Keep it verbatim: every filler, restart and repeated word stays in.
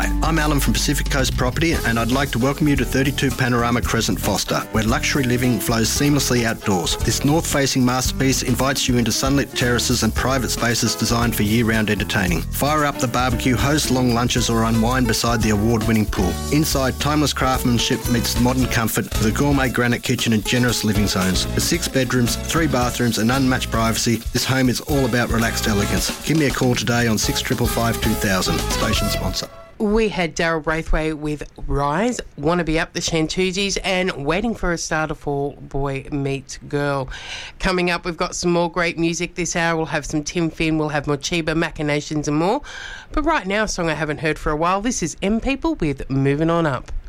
Hi, I'm Alan from Pacific Coast Property, and I'd like to welcome you to thirty-two Panorama Crescent Foster, where luxury living flows seamlessly outdoors. This north-facing masterpiece invites you into sunlit terraces and private spaces designed for year-round entertaining. Fire up the barbecue, host long lunches, or unwind beside the award-winning pool. Inside, timeless craftsmanship meets modern comfort with a gourmet granite kitchen and generous living zones. With six bedrooms, three bathrooms and unmatched privacy, this home is all about relaxed elegance. Give me a call today on six five five two thousand. Station sponsor. We had Daryl Braithwaite with Rise, Wanna Be Up, the Shantuzis, and Waiting for a Starter for Boy Meets Girl. Coming up, we've got some more great music this hour. We'll have some Tim Finn, we'll have Mochiba, Machinations and more. But right now, a song I haven't heard for a while. This is M People with Moving On Up.